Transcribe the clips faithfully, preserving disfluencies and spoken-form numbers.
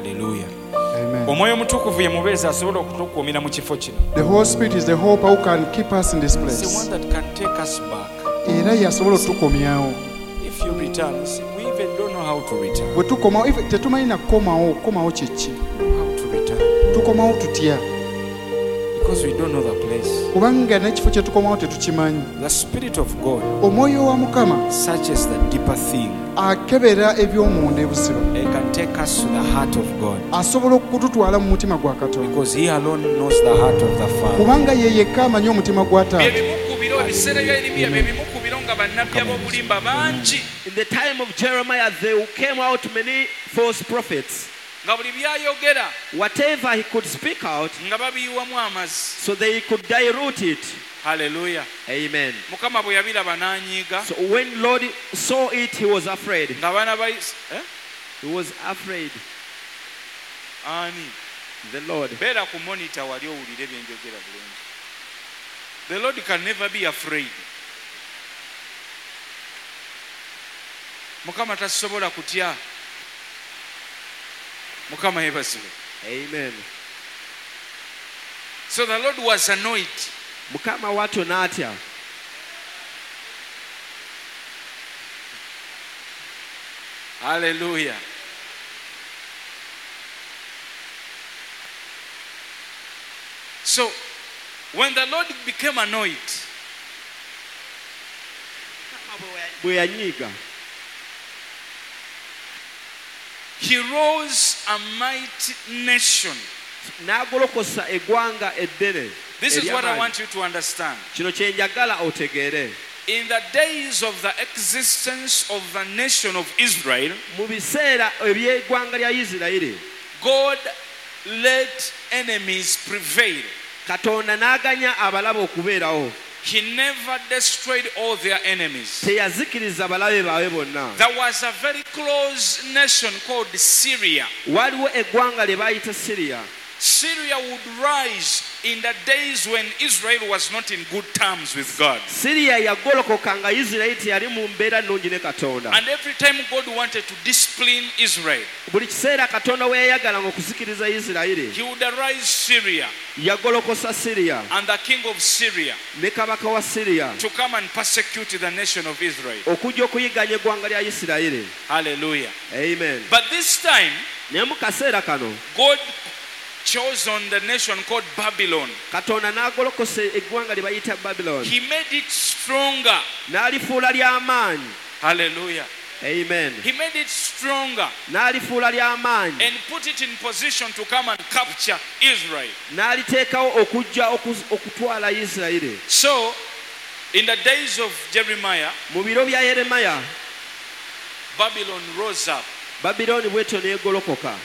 Hallelujah. Amen. Omwoyo mutukuvu ye mubeezi asobola okutukuumira mu kifo kino. The Holy Spirit is the hope who can keep us in this It's the place. one that can take us back. Era yasobola otukomyawo. If you return, see, we even don't know how to return. Bwe tukomawo if tetumanyi na kukomawo kukomawo kye ki. How to return. Tukomawo tutya. Because we don't know the place. Kubanga n'ekifo kye tukomawo tetukimanyi. The Spirit of God Omwoyo wa Mukama searches the deeper thing. akebera eby'omunda ebuziba. It can take us to the heart of God. Asobola okututwala mu mutima gwa Katonda. Because He alone knows the heart of the Father. Kubanga ye yekka amanyi omutima gwa Taata. In the time of Jeremiah, there came out many false prophets. Whatever he could speak out, so they could dilute it. Hallelujah. Amen. Mukama bwe yabiraba n'anyiiga. So when Lord saw it, he was afraid. Ng'abaana ba Is- eh? He was afraid. Ani. The Lord. Beera ku monitor wali owulire bye njogera bulungi. The Lord can never be afraid. Mukama tasobola kutya. Mukama yeebazibwe. Amen. So the Lord was annoyed. Mukama watu natya. Hallelujah. So when the Lord became annoyed, Bwe yanyiiga. He rose a mighty nation. N'agolokosa eggwanga eddene. This is what I ery'amaanyi. want you to understand. Kino kye njagala otegeere. In the days of the existence of the nation of Israel, Mu biseera eby'eggwanga lya Isirayiri, God let enemies prevail. Katonda n'aganya abalabe okubeerawo. He never destroyed all their enemies. Teyazikiriza balabe baabwe bonna. There was a very close nation called Syria. Waliwo eggwanga lye baayita Siriya. Syria would rise in the days when Israel was not in good terms with God. Siriya yagolokoka nga Isirayiri teyali mu mbeera nnungi ne Katonda. And every time God wanted to discipline Israel, Buli kiseera Katonda we yayagalanga okuzikiriza Isirayiri, He would arise Syria yagolokosa Siriya and the king of Syria ne kabaka wa Siriya to come and persecute the nation of Israel. okujja okuyiganya eggwanga lya Isirayiri. Hallelujah. Amen. But this time, Naye mu kaseera kano God chose on the nation called Babylon. Katonda n'agolokosa eggwanga lye bayita Babylon. He made it stronger. N'alifuula ly'amaanyi. Hallelujah. Amen. He made it stronger N'alifuula ly'amaanyi. and put it in position to come and capture Israel. N'aliteekawo okujja okuz- okutwala Isirayiri. So, in the days of Jeremiah, Mu biro bya Yeremiya, Babylon rose up Babilooni bw'etyo n'egolokoka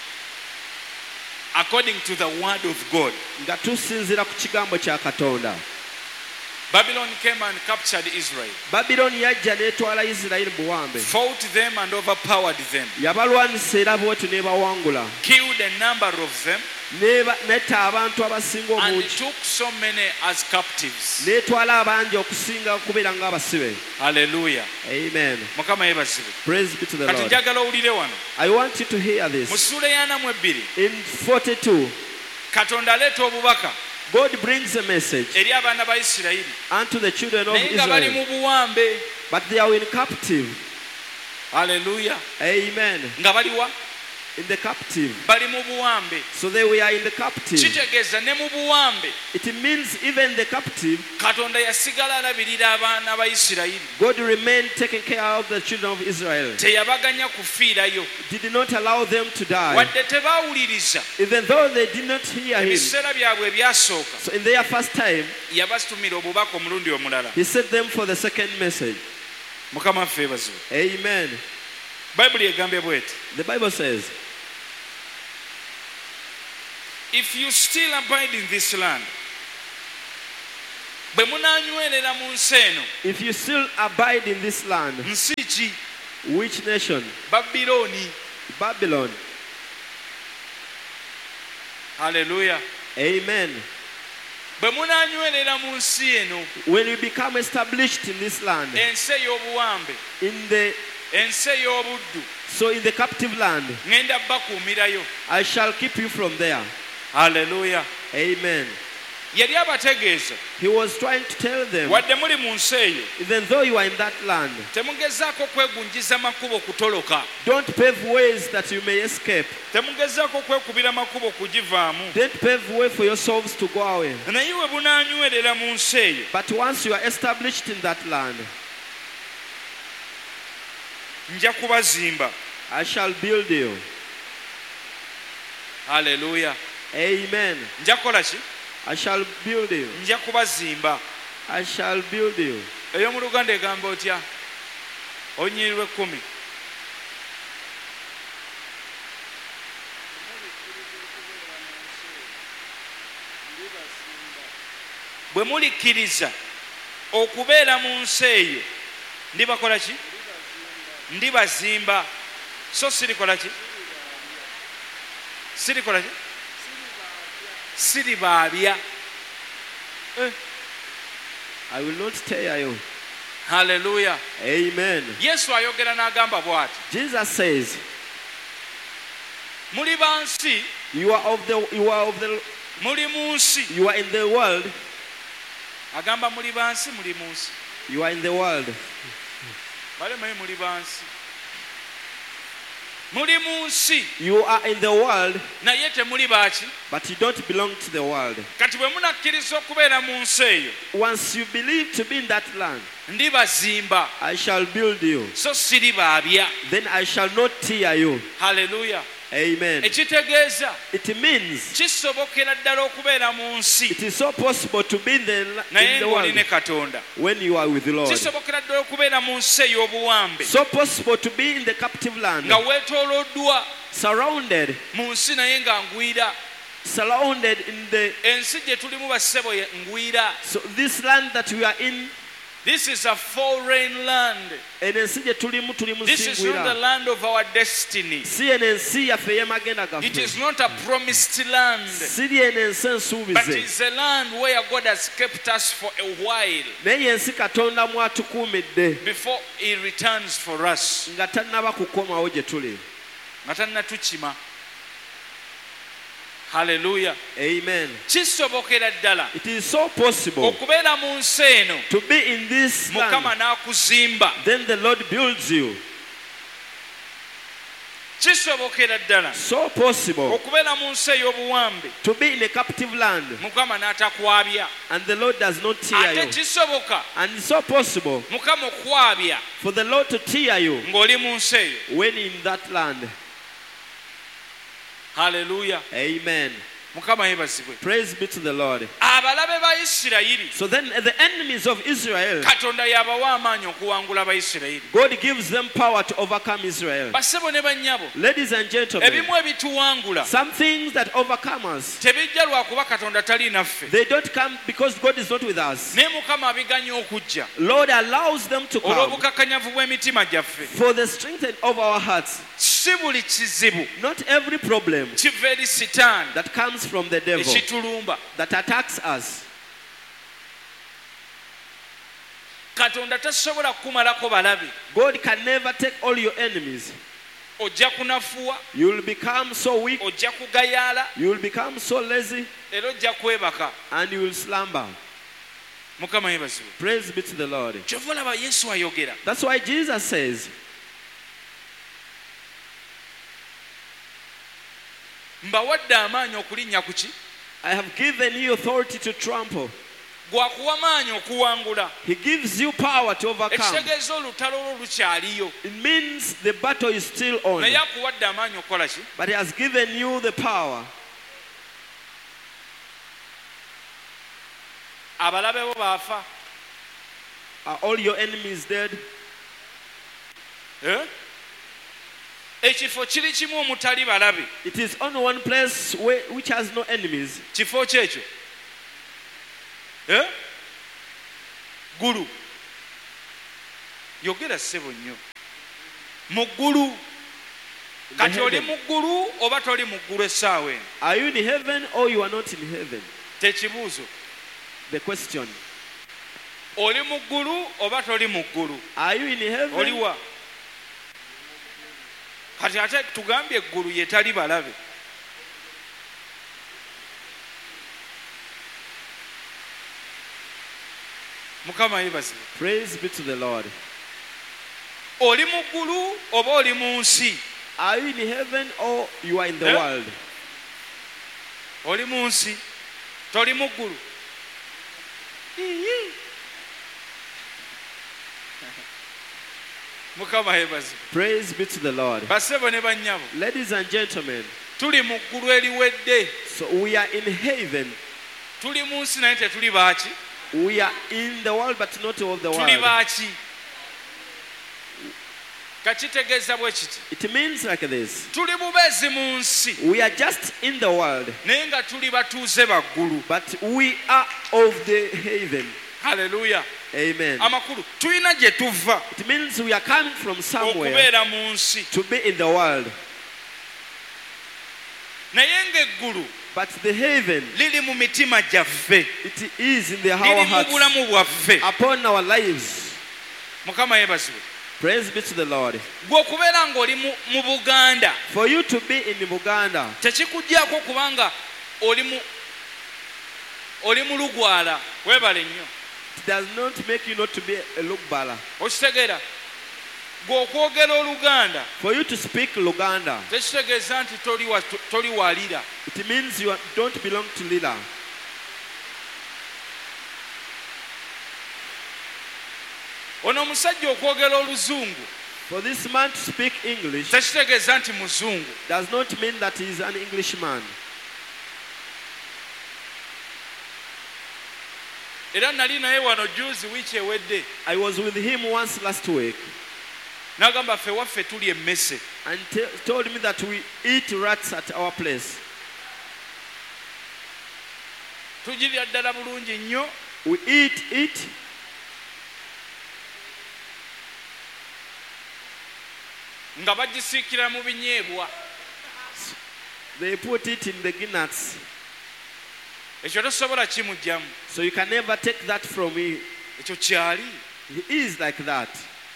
according to the word of God. nga tusinziira ku kigambo kya Katonda. Babylon came and captured Israel, Babilooni yajja n'etwala Isirayiri buwambe. fought them and overpowered them, Yabalwanisa era bw'etyo n'ebawangula. killed a number of them, N'eba- n'etta abantu abasinga and obungi. took so many as captives. N'etwala abangi okusinga okubeera ng'abasibe. Hallelujah. Amen. Mukama yeebazibwe. Praise be to the Kati Lord. njagala owulire wano. I want you to hear Mu this. ssuula y'ana mu ebbiri, In forty-two, Katonda aleeta obubaka God brings a message eri abaana ba Isirayiri. unto the children of Naye nga bali Israel, mu buwambe. but they are in captive. Hallelujah. Amen. Nga bali wa? In the captive. Bali mu buwambe. So they were in the captive. Kitegeeza ne mu buwambe It means even the captive, Katonda yasigala alabirira abaana ba Isirayiri. God remained taking care of the children of Israel. Teyabaganya kufiirayo. Did not allow them to die. Wadde tebaawuliriza Even though they did not hear him. ebiseera byabwe ebyasooka, So in their first time, yabatumira obubaka omulundi omulala. he sent them for the second message. Mukama waffe yeebazibwe. Amen. Bayibuli egambye bw'eti, The Bible says, if you still abide in this land, bwe munaanywerera mu nsi eno, if you still abide in this land, nsi ki? which nation? Babilooni. Babylon. Hallelujah. Amen. Bwe munaanywerera mu nsi eno, When you become established in this land, ensi ey'obuwambe, in the ensi ey'obuddu, So in the captive land, ŋŋenda bakuumirayo. I shall keep you from there. Haleluya. Amen. Yali abategeeza He was trying to tell them, wadde muli mu nsi eyo even though you are in that land, temugezaako kwegunjiza makubo kutoloka, don't pave ways that you may escape. temugezaako kwekubira makubo kugivaamu. Don't pave way for yourselves to go away. Naye we bunaanywerera mu nsi eyo, But once you are established in that land, nja kubazimba. I shall build you. Haleluya. Amen. Nja kukola ki? I shall build you. Nja kubazimba. I shall build you. Ey'omu Luganda egamba otya? Onyirwe kkumi. Bwe mulikkiriza okubeera mu nsi eyo, ndibakola ki? Ndibazimba. So sirikola ki? Sirikola ki? Siribaabya. Eh. I will not tear you. Haleluya. Amen. Yesu ayogera n'agamba bw'ati. Jesus says, Muli ba nsi, you are of the you are of the muli mu nsi. you are in the world. Agamba muli ba nsi, muli mu nsi. You are in the world. Balemayo muli ba nsi. Muli mu nsi, You are in the world, naye temuli baaki. but you don't belong to the world. Kati bwe munakkiriza okubeera mu nsi eyo, Once you believe to be in that land, ndibazimba, I shall build you. so siribaabya. Then I shall not tear you. Haleluya. Amen. Ekitegeeza It means kisobokera ddala okubeera mu nsi it is so possible to be in the, naye in the ng'oli world ne Katonda. when you are with the Lord. Kisobokera ddala okubeera mu nsi ey'obuwambe So possible to be in the captive land, nga weetooloddwa surrounded, mu nsi naye nga ngwira. surrounded in the. Ensi gye tulimu bassebo ye ngwira. So this land that we are in, This is a foreign land. eno ensi gye tulimu tulimu This is not the singwira. land of our destiny. Si eno ensi yaffe ey'amagenda It gaffe. is not a promised land, Siri eno ensi but ensuubize. it's a land where God has kept us for a while Naye ensi Katonda mwatukuumidde before He returns for us. nga tannaba kukomawo gye tuli. Nga tannatukima. Hallelujah. Amen. Kisobokera ddala It is so possible okubeera mu nsi eno, to be in this Mukama land. n'akuzimba. Then the Lord builds you. Kisobokera ddala So possible okubeera mu nsi ey'obuwambe, to be in a captive land, Mukama n'atakwabya. and the Lord does not tear Ate you. kisoboka And it's so possible Mukama okwabya for the Lord to tear you ng'oli mu nsi eyo. when in that land. Haleluya. Amen. Mukama yeebazibwe. Praise be to the Lord. Abalabe ba Isirayiri, So then the enemies of Israel, Katonda yabawa amaanyi okuwangula Abayisirayiri. God gives them power to overcome Israel. Bassebo ne bannyabo, Ladies and gentlemen, ebimu ebituwangula some things that overcome us, tebijja lwakuba Katonda tali naffe, they don't come because God is not with us. naye Mukama abiganya okujja Lord allows them to come olw'obukakkanyavu bw'emitima gyaffe. for the strength of our hearts. Si buli kizibu Not every problem kiva eri Sitaani that comes from the devil ekitulumba. that attacks us. Katonda tasobola kukumalako balabe. God can never take all your enemies. Ojja kunafuwa, You will become so weak, ojja kugayaala, you will become so lazy, era ojja kwebaka. and you will slumber. Mukama yeebazibwe. Praise be to the Lord. Kyova olaba Yesu ayogera. That's why Jesus says, Mbawadde amaanyi okulinnya ku ki? I have given you authority to trample. Gwakuwa maanyi okuwangula. He gives you power to overcome. Ekitegeeza olutalo olwo lukyaliyo. It means the battle is still on. Naye akuwadde amaanyi okukola ki? But he has given you the power. Abalabe bo baafa. Are all your enemies dead? Eh? Ekifo kiri kimu omutali balabe. It is only one place where, which has no enemies. Kifo kyekyo. Eh? Ggulu. Yogera ssebo nnyo. Mu ggulu. Kati oli mu ggulu oba toli mu ggulu essaawa eno? Are you in heaven or you are not in heaven? Tekibuuzo. The question. Oli mu ggulu oba toli mu ggulu? Are you in heaven? Oliwa? kati ate tugambye eggulu yetali balabe. Mukama yeebazibwe. Praise be to the Lord. Oli mu ggulu oba oli mu nsi? Are you in heaven or you are in the Yeah. world? Oli mu nsi, toli mu ggulu. Mukama yeebazibwe. Praise be to the Lord. Bassebo ne bannyabo, Ladies and gentlemen, tuli mu ggulu eriwedde, so we are in heaven. tuli mu nsi naye tetuli baaki? We are in the world but not of the Tuli world. baaki? Kakitegeeza bwe kiti, It means like this. tuli bubeezi mu nsi We are just in the world, naye nga tuli batuuze baggulu. but we are of the heaven. Haleluya. Amen. Amakulu, tulina gye tuva It means we are coming from somewhere okubeera mu nsi, to be in the world. naye ng'eggulu But the heaven, liri mu mitima gyaffe, it is in the our liri mu hearts, bulamu bwaffe. upon our lives. Mukama yeebazibwe. Praise be to the Lord. Gwe okubeera ng'oli mu mu Buganda For you to be in Buganda, tekikugyako kubanga oli mu oli mu Lugwala. Weebale nnyo. it does not make you not to be a Lugbala. Okitegeera? Gwe okwogera Oluganda For you to speak Luganda, tekitegeeza nti toli wa- toli walira. it means you are- don't belong to Lila. Ono omusajja okwogera Oluzungu For this man to speak English tekitegeeza nti Muzungu. does not mean that he is an Englishman. Era nali naye wano juzi wiiki ewedde, I was with him once last week n'agamba ffe waffe tuli emmese. and t- told me that we eat rats at our place. Tugirya ddala bulungi nnyo, We eat it nga bagisiikira mu binyeebwa. they put it in the guinness, Ekyo tosobola kimugyamu. so you can never take that from me. Ekyo kyali. He is like that.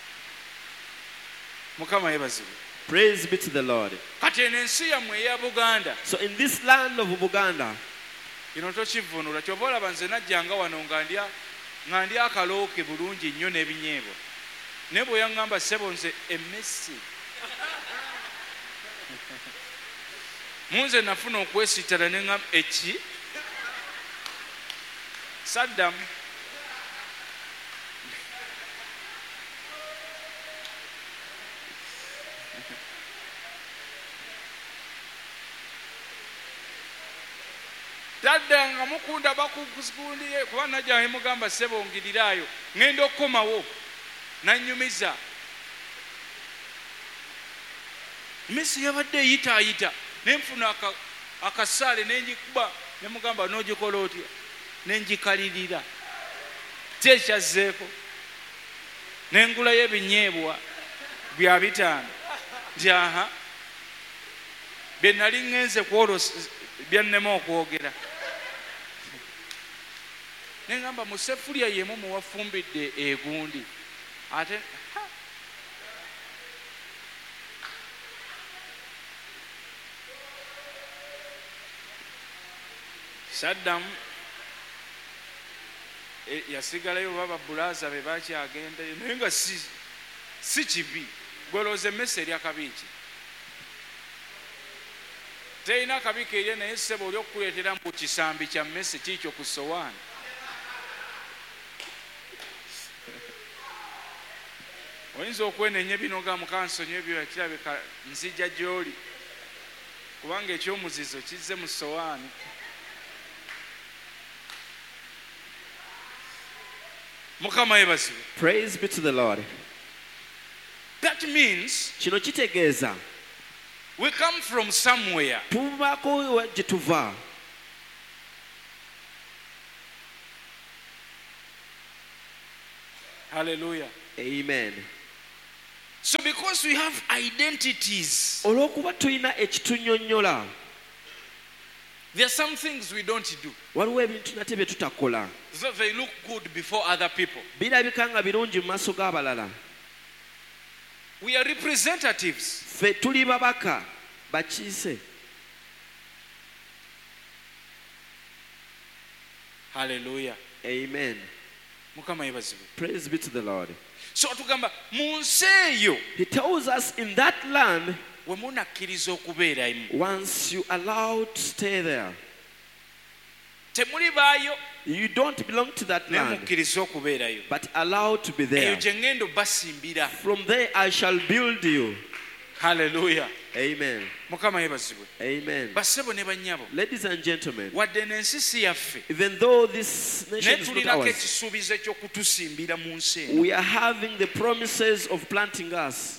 Mukama yeebazibwe. Praise be to the Lord. Kati eno ensi yammwe eya Buganda, So in this land of Buganda, kino tokivvuunula. Kyova olaba nze najjanga wano nga ndya nga ndya akalooke bulungi nnyo n'ebinyeebwa. Naye bwe yaŋŋamba ssebo nze emmese. Munze nafuna okwesittala ne ŋŋamba eki? Saddamu. Tadda nga mukunda bakukundiye kuba najja ne mugamba ssebo ngirirayo ŋŋenda okukomawo nannyumiza. Messi yabadde eyitaayita ne nfuna aka- akasaale ne ngikuba ne mugamba n'ogikola otya? Ne ngikalirira. Ki ekyazzeeko? Ne ngulayo ebinyeebwa bya bitaano. Nti aha bye nali ŋŋenze kwolosa byannema okwogera. Ne ngamba mu seffuliya yemu muwafumbidde egundi. Ate ha! Saddamu e, yasigalayo baba bulaza be bakyagendayo naye nga si, si kibi. Gwelooza emmese erya kabiiki terina akabiika erye naye ssebo oli okukuleetera mu kisambi kya mmese kiikyo ku sowaani. Oyinza okwenenya ebinoga mukansonyi ebyo kirabika nzija gy'oli kubanga ekyomuzizo kizze mu sowaani. Mukama yeebazibwe. praise be to the Lord. That means Kino kitegeeza we come from somewhere. tuvako gye tuva. Hallelujah. Amen. So because we have identities, Olw'okuba tulina ekitunyonnyola, there are some things we don't do. waliwo ebintu nate bye tutakola. So they look good before other people. Birabika nga birungi mu maaso g'abalala. We are representatives. Ffe tuli babaka bakiise. Hallelujah. Amen. Mukama yebazibwe. Praise be to the Lord. So atugamba mu nsi eyo He tells us in that land, we munakkiriza okubeeramu once you allow to stay there, temuli baayo you don't belong to that naye land, mukkiriza okubeerayo. but allow to be Eyo there. gye ŋŋenda obbasimbira. From there I shall build you. Hallelujah. Amen. Mukama yebazibwe. Amen. Bassebo ne bannyabo, Ladies and gentlemen, wadde n'ensi si yaffe, even though this nation naye is not tulinako ours, ekisuubizo eky'okutusimbira mu nsi eno. we are having the promises of planting us.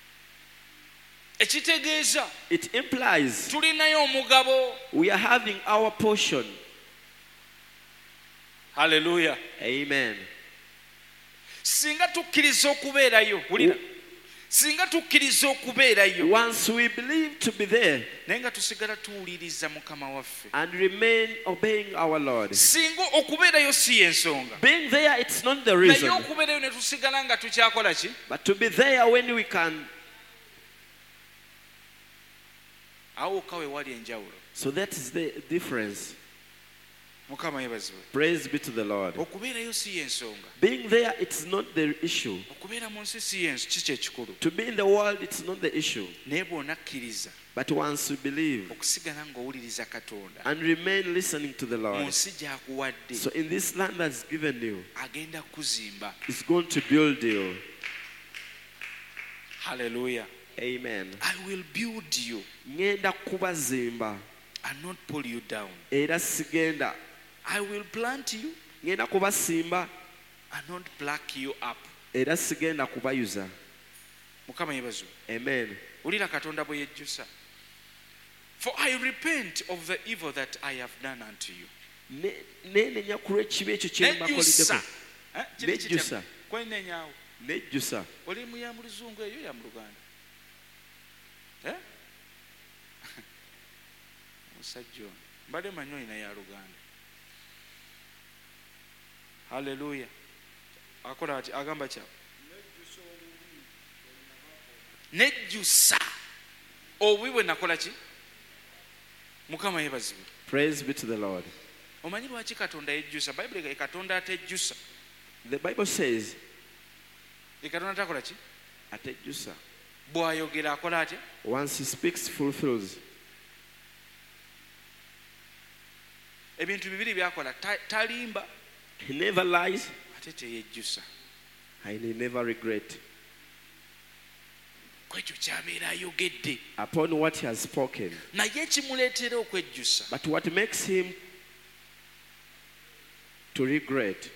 Ekitegeeza It implies tulinayo omugabo. we are having our portion. Hallelujah. Amen. Singa tukkiriza okubeerayo, wulira, singa tukkiriza okubeerayo Once we believe to be there naye nga tusigala tuwuliriza Mukama waffe, and remain obeying our Lord, singa okubeerayo si y'ensonga, being there, it's not the naye reason, okubeerayo ne tusigala nga tukyakola ki? but to be there when we can. Awo wokka we wali enjawulo. So that is the difference. Mukama yebazibwe. Praise be to the Lord. Okubeerayo si y'ensonga, Being there, it's not the issue. okubeera mu nsi si y'ensi ki kyekikulu, To be in the world, it's not the issue. naye bw'onakkiriza But once you believe okusigala ng'owuliriza Katonda and remain listening to the mu Lord, nsi gy'akuwadde, so in this land that's given you, agenda kuzimba. it's going to build you. Hallelujah. Amen. I will build you Ngenda kubazimba and not pull you down. era sigenda. I will plant you Ngenda kubasimba and not pluck you up. era sigenda kubayuza. Mukama yebazibwe. Amen. Wulira Katonda bwe yejjusa. For I repent of the evil that I have done unto you. Ne- Neenenya ku lw'ekibi ekyo kye Nejjusa. mbakoleddeko. Eh, kiri kitya? Nejjusa. Kwenenyaawo. Nejjusa. Oli mu ya mu Luzungu eyo ya mu Luganda? Eh? Musajja ono. Mbadde manyi olina ya Luganda. Hallelujah. Akola ati agamba kya. Nejjusa obubi bwe nakola ki? Mukama yebazibwe. Praise be to the Lord. Omanyi lwaki Katonda yejjusa? Bayibuli ye Katonda atejjusa. The Bible says, Ye Katonda takola ki? atejjusa. Bw'ayogera akola atya? Once he speaks, fulfills. Ebintu bibiri byakola, ta- talimba He never lies ate teyejjusa. and he never regrets. Kwekyo ky'abeera ayogedde. Upon what he has spoken. Naye ekimuleetera okwejjusa But what makes him to regret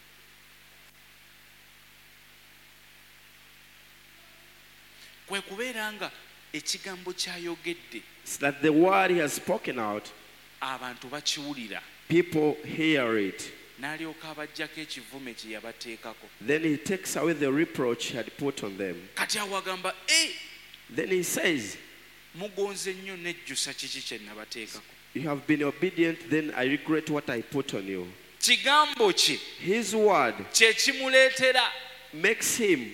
kwe kubeera nga ekigambo ky'ayogedde is that the word he has spoken out, abantu bakiwulira, people hear it. n'alyoka abaggyako ekivume kye yabateekako. Then he takes away the reproach he had put on them. Kati awo agamba, e Then he says, mugonze nnyo nejjusa kiki kye nabateekako. you have been obedient, then I regret what I put on you. Kigambo kye His word kye kimuleetera makes him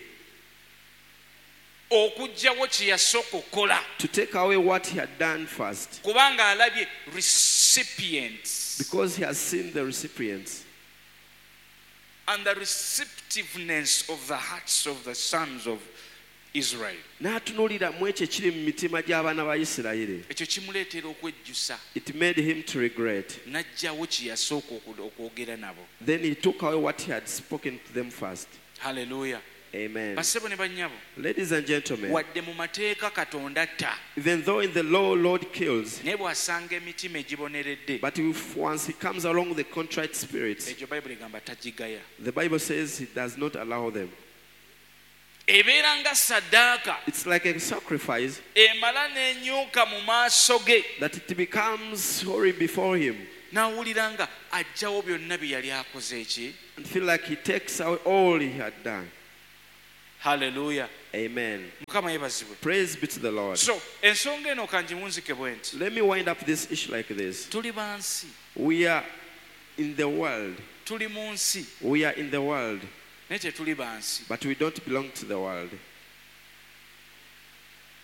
okuggyawo kye yasooka okukola, to take away what he had done first, kubanga alabye recipients because he has seen the recipients and the receptiveness of the hearts of the sons of Israel. n'atunuulira mu ekyo ekiri mu mitima gy'abaana ba Isirayiri. Ekyo kimuleetera okwejjusa, It made him to regret. n'aggyawo kye yasooka oku- okwogera nabo. Then he took away what he had spoken to them first. Hallelujah. Amen. Bassebo ne bannyabo, Ladies and gentlemen, wadde mu mateeka Katonda atta, even though in the law Lord kills, naye bw'asanga emitima egiboneredde, but if once he comes along with the contrite spirits, ekyo Bayibuli egamba tagigaya. the Bible says he does not allow them. Ebeera nga ssaddaaka It's like a sacrifice emala n'enyuka mu maaso ge, that it becomes sorry before him n'awulira nga aggyawo byonna bye yali akoze eki. and feel like he takes out all he had done. Hallelujah. Amen. Mukama yebazibwe. Praise be to the Lord. So ensonga eno kangimunzike bwe nti, Let me wind up this issue like this. tuli bansi, We are in the world. tuli mu nsi We are in the world, naye tetuli bansi. but we don't belong to the world.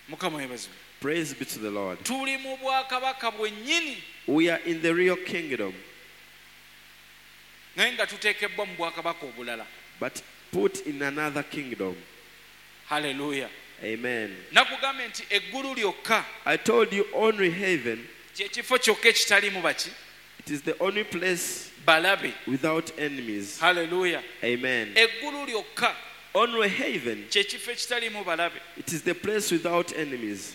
Mukama yeebazibwe. Praise be to the Lord. Tuli mu bwakabaka bwennyini We are in the real kingdom, naye nga tuteekebbwa mu bwakabaka obulala. but put in another kingdom. Haleluya. Amen. Nakugambye nti eggulu lyokka I told you only heaven, kye kifo kyokka ekitalimu baki it is the only place balabe. without enemies. Haleluya. Amen. Eggulu lyokka Only heaven, kye kifo ekitalimu balabe. it is the place without enemies.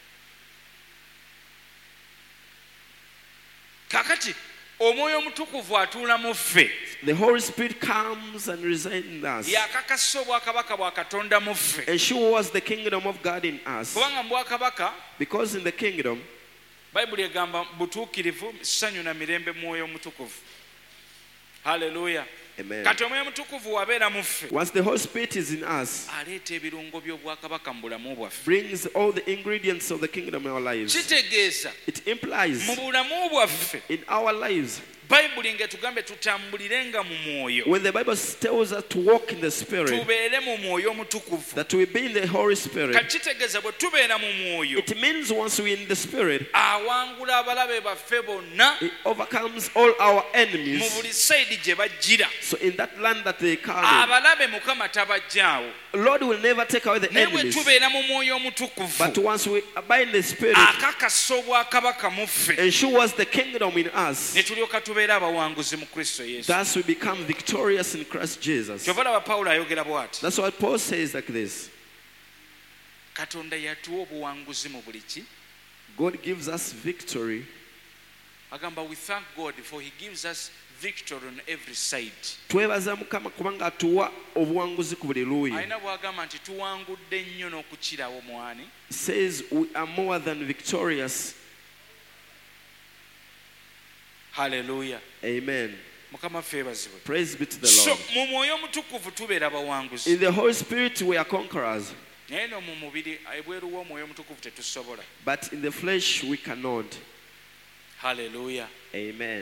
Kakati omwoyo omutukuvu atuula mu ffe, The Holy Spirit comes and resides in us, yakakasa obwakabaka bwa Katonda mu ffe. ensures the kingdom of God in us. Kubanga mu bwakabaka Because in the kingdom, Bayibuli egamba butuukirivu, ssanyu na mirembe mwoyo omutukuvu. Haleluya. amen. Kati omwoyo omutukuvu wabeera mu ffe, Once the Holy Spirit is in us, aleeta ebirungo by'obwakabaka mu bulamu bwaffe. brings all the ingredients of the kingdom in our lives. Kitegeeza It implies mu bulamu bwaffe in our lives, Bayibuli ng'etugambe tutambulirenga mu mwoyo, when the Bible tells us to walk in the Spirit, tubeere mu mwoyo omutukuvu. that we be in the Holy Spirit, Kati kitegeeza bwe tubeera mu mwoyo, it means once we're in the Spirit, awangula abalabe baffe bonna it overcomes all our mu enemies. buli sayidi gye bajjira. So in that land that they come Abalabe Mukama tabajjaawo. in, Lord will never take away the Naye bwe enemies. tubeera mu mwoyo omutukuvu, But once we abide in the Spirit, akakasa obwakabaka mu ffe, ensures the kingdom in us, ne tulyoka tubeera abawanguzi mu Kristo Yesu. thus we become victorious in Christ Jesus. Kyova laba Pawulo ayogera bw'ati, That's what Paul says like this. Katonda yatuwa obuwanguzi mu buli ki. God gives us victory. Agamba we thank God for he gives us victory on every side. Twebaza Mukama kubanga atuwa obuwanguzi ku buli luuyi. Alina bw'agamba nti tuwangudde nnyo n'okukirawo mwani. Says we are more than victorious. Haleluya. Amen. Mukama ffe ebazibwe. Praise be to the So Lord. mu mwoyo omutukuvu tubeera bawanguzi. In the Holy Spirit we are conquerors, Naye no mu mubiri ebweru w'omwoyo omutukuvu tetusobola. but in the flesh we cannot. Haleluya. Amen.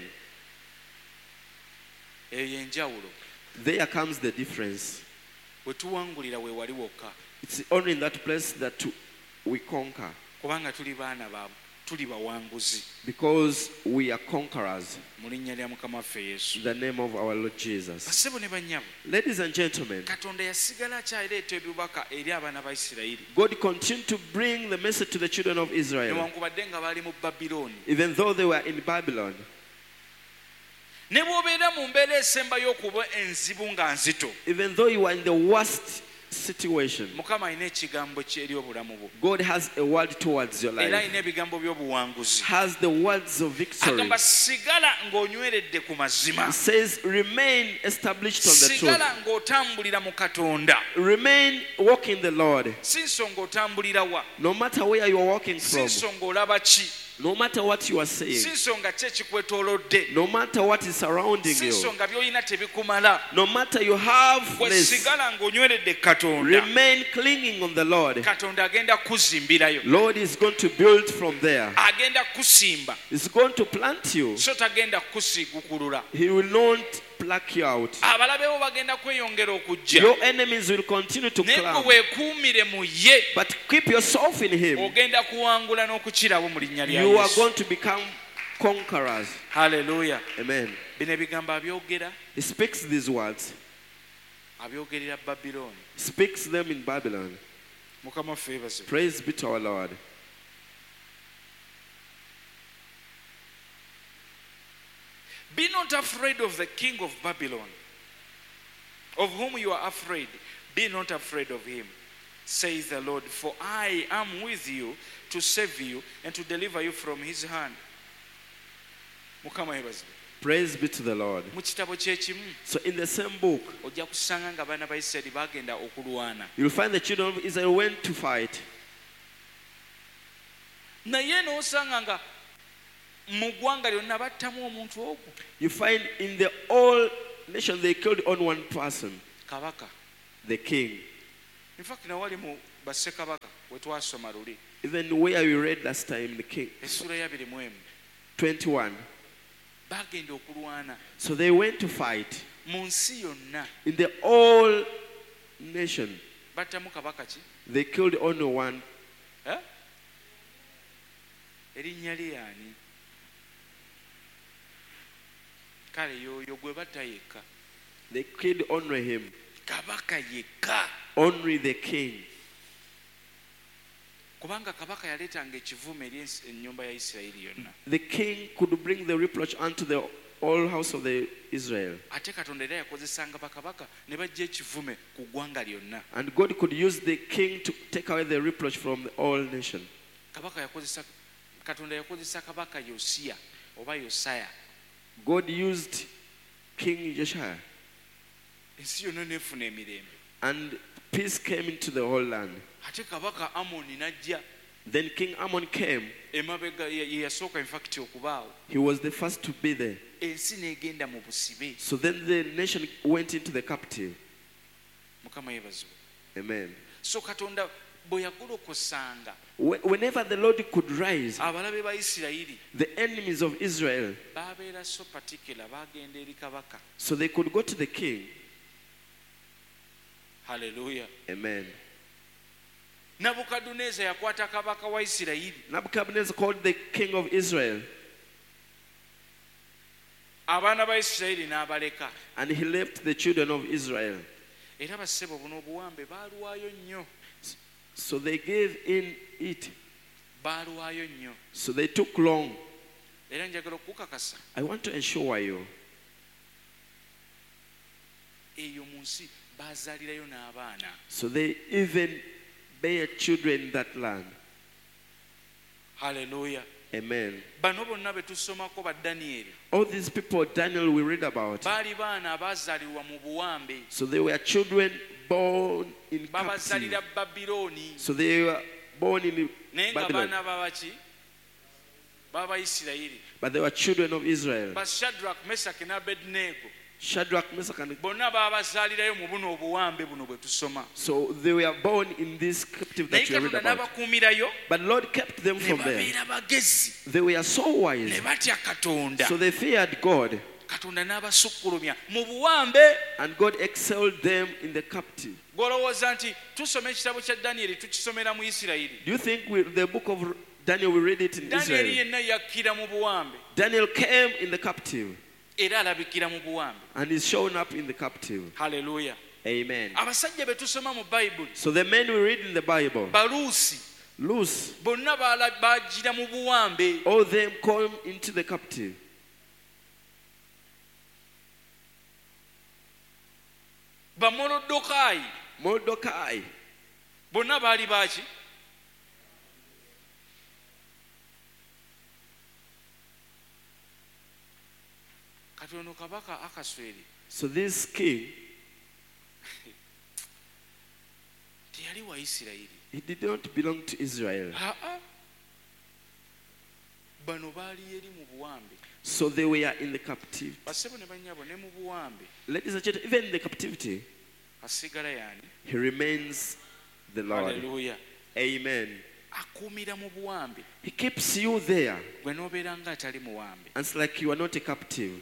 Eyo y'enjawulo. There comes the difference. Bwe tuwangulira we wali wokka. It's only in that place that we conquer, Kubanga tuli baana ba tuli bawanguzi. because we are conquerors. Mu linnya lya Mukama waffe Yesu. In the name of our Lord Jesus. Bassebo ne bannyabo, Ladies and gentlemen, Katonda yasigala akyaleeta ebibaka eri abaana ba Isirayiri. God continued to bring the message to the children of Israel, Newankubadde nga bali mu Babilooni. even though they were in Babylon. Ne bw'obeera mu mbeera esembayo okuba enzibu nga nzito, Even though you are in the worst situation, Mukama alina ekigambo kye eri obulamu bwo. God has a word towards your Era life. alina ebigambo by'obuwanguzi. Has the words of victory. Agamba sigala ng'onyweredde ku mazima. It says, remain established on the truth. Sigala ng'otambulira mu Katonda. Remain walking the Lord. Si nsonga otambulira wa. No matter where you are walking Si from, nsonga olaba ki. no matter what you are Si saying, nsonga ki ekikwetoolodde. no matter what is surrounding Si you, nsonga by'olina tebikumala. no matter you have Gwe less, sigala ng'onyweredde Katonda. remain clinging on the Lord. Katonda agenda kuzimbirayo. Lord is going to build from there. Agenda kusimba. He's going to plant you. So tagenda kusiigukulula. He will not pluck you out. Abalabe bo bagenda kweyongera okujja. Your enemies will continue to Naye climb. gwe weekuumire mu ye. But keep yourself in Him. Ogenda kuwangula n'okukirawo mu linnya lya You are Yesu. going to become conquerors. Haleluya. Amen. Bino ebigambo abyogera, He speaks these words. abyogerera Babilooni. Speaks them in Babylon. Mukama waffe yeebazibwe. Praise be to our Lord. Be not afraid of the king of Babylon, of whom you are afraid. Be not afraid of him, says the Lord, for I am with you to save you and to deliver you from his hand. Mukama yeebazibwe. Praise be to the Lord. Mu kitabo kyekimu So in the same book, ojja kusanga nga abaana ba Isirayiri bagenda okulwana. you'll find the children of Israel went to fight. Naye n'osanga nga mu ggwanga lyonna battamu omuntu ogwo. You find in the whole nation they killed on one person, Kabaka. the king. In fact nawali mu bassekabaka we twasoma luli. Even where we read last time, the king, Essula ya abiri mu emu. twenty-one. Bagenda okulwana So they went to fight mu nsi yonna. in the whole nation. Battamu kabaka ki? They killed only one Eh? Erinnya lye ani? Kale yoyo gwe batta yekka. The kid honor him. Kabaka yekka. Honor the king. Kubanga kabaka yaleetanga ekivume eri ennyumba ya Isirayiri yonna. The king could bring the reproach unto the whole house of the Israel. Ate Katonda era yakozesanga bakabaka ne bajja ekivume ku ggwanga lyonna. And God could use the king to take away the reproach from the whole nation. Kabaka yakozesa Katonda yakozesa kabaka Yosiya oba Yosaya. God used King Josiah. Ensi yonna n'efuna emirembe. And peace came into the whole land. Ate kabaka Amoni n'ajja. Then King Ammon came. Emabega ye yasooka in fact okubaawo. He was the first to be there. Ensi n'egenda mu busibe. So then the nation went into the captive. Mukama yeebazibwe. Amen. So Katonda bwe yagolokosanga Wh- Whenever the Lord could rise, abalabe ba Isirayiri the enemies of Israel, baabeera so particular baagenda eri kabaka. so they could go to the king. Hallelujah. Amen. Nabukadduneeza yakwata kabaka wa Isirayiri. Nebuchadnezzar called the king of Israel, Abaana ba Isirayiri n'abaleka. and he left the children of Israel. Era bassebo buno obuwambe baaluwaayo nnyo. So they gave in it. Baaluwaayo nnyo. So they took long. Era njagala okukakasa I want to ensure you, eyo mu nsi baazaalirayo n'abaana. so they even bear children in that land. Hallelujah. Amen. Bano bonna be tusomako ba Danieri All these people Daniel we read about, baali baana abaazaalirwa mu buwambe. so they were children born in captivity. Babazaalira Babilooni. So they were born in Naye nga Babylon, baana babaki baba Isirayiri. but they were children of Israel. Ba Shadrach, Meshach ne Abednego Shadrach, Meshach, and bonna baabazaalirayo mu buno obuwambe buno bwe tusoma. so they were born in this captive Naye that you read Katonda about. n'abakuumirayo But Lord kept them ne from there. babeera bagezi They were so ne wise, batya Katonda. so they feared God, Katonda n'abasukkulumya mu buwambe. and God excelled them in the captive. Gw'olowooza nti tusoma ekitabo kya Danieri tukisomera mu Isirayiri. Do you think we, the book of Daniel, we read it in Danieri Israel? yenna yakkira mu buwambe Daniel came in the captive era alabikira mu buwambe. and is shown up in the captive. Hallelujah. Amen. Abasajja be tusoma mu Bayibuli So the men we read in the Bible, Baluusi loose, bonna baala- baagira mu buwambe. all them come into the captive. Bamolodokaayi Mordecai, bonna baali baaki? Katono kabaka Akasweri so this king, teyali wa Isirayiri. he did not belong to Israel. Aa, bano baali eri mu buwambe. So they were in the captivity. Bassebo ne bannyabo ne mu buwambe. Ladies and gentlemen, even in the captivity, Asigala yaani? he remains the Lord. Hallelujah. Amen. Akuumira mu buwambe. He keeps you there. Gwe n'obeera nga atali muwambe. And it's like you are not a captive.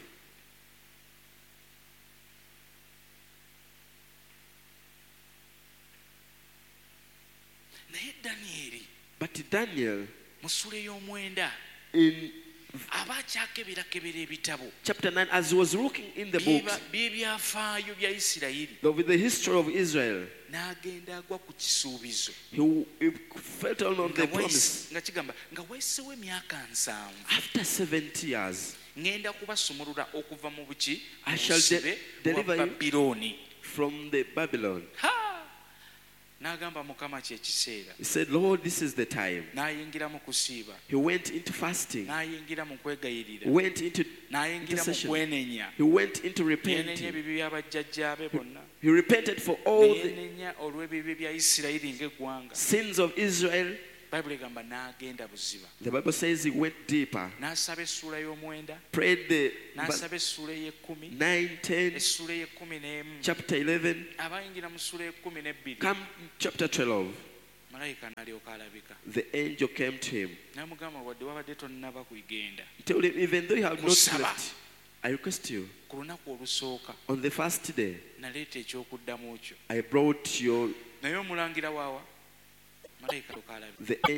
Naye Danieri But Daniel, mu ssula ey'omwenda in aba akyakeberakebera ebitabo chapter nine, as he was looking in the books by'ebyafaayo bya Isirayiri, of the history of Israel, n'agenda agwa ku kisuubizo he, he felt on nga the wayise- promise. nga kigamba nga weesewo emyaka nsanvu After seventy years, ŋŋenda kubasumulula okuva mu buki I mu shall de- busibe deliver bwa you. Babilooni. from the Babylon, Ha! N'agamba Mukama kye kiseera. he said, Lord, this is the time. N'ayingira mu kusiiba, He went into fasting, n'ayingira mu kwegayirira, went into n'ayingira mu intercession. kwenenya. He went into Yenenya repenting. ebibi bya bajjajjaabe bonna. He repented for all the Yenenya olw'ebibi bya Isirayiri ng'eggwanga. sins of Israel. Bayibuli egamba n'agenda buziba. The Bible says he went deeper, N'asaba essuula y'omwenda, prayed the n'asaba essuula ey'ekkumi, nine, ten, essuula ey'ekkumi n'emu. chapter eleven, Abayingira mu ssuula y'ekkumi n'ebbiri, come chapter twelve. malayika n'alyoka alabika. The angel came to him. N'amugamba wadde wabadde tonnaba kugenda. He told him, even though you have not Kusaba. left, I request you, Ku lunaku olusooka on the first day, naleeta ekyokuddamu kyo. I brought your Naye omulangira waawa, malayika alyoka alabika. the